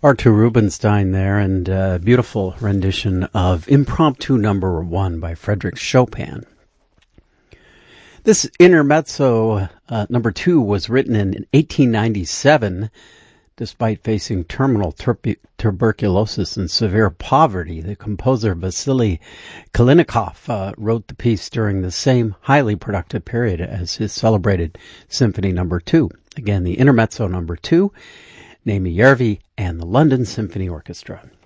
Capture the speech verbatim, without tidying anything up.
Artur Rubinstein there, and a beautiful rendition of Impromptu Number One by Frédéric Chopin. This intermezzo uh, number two was written in eighteen ninety-seven. Despite facing terminal tur- tuberculosis and severe poverty, the composer Vasily Kalinikov uh, wrote the piece during the same highly productive period as his celebrated Symphony Number Two. Again, the intermezzo number two, Naimi Järvi and the London Symphony Orchestra.